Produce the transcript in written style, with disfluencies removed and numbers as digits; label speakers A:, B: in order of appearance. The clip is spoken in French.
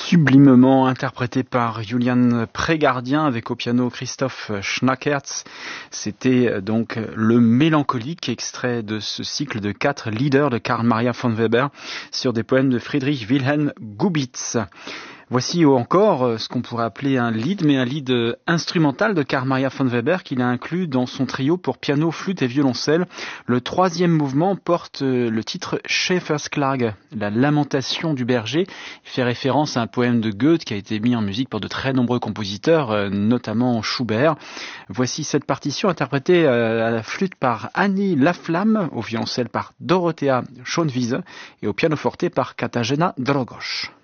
A: Sublimement interprété par Julian Prégardien avec au piano Christoph Schnackertz. C'était donc le mélancolique extrait de ce cycle de 4 leaders de Carl Maria von Weber sur des poèmes de Friedrich Wilhelm Gubitz. Voici encore ce qu'on pourrait appeler un lead, mais un lead instrumental de Carl Maria von Weber qu'il a inclus dans son trio pour piano, flûte et violoncelle. Le troisième mouvement porte le titre Schäfersklage, la lamentation du berger. Il fait référence à un poème de Goethe qui a été mis en musique par de très nombreux compositeurs, notamment Schubert. Voici cette partition interprétée à la flûte par Annie Laflamme, au violoncelle par Dorothea Schönwiese et au pianoforte par Katarzyna Drogos.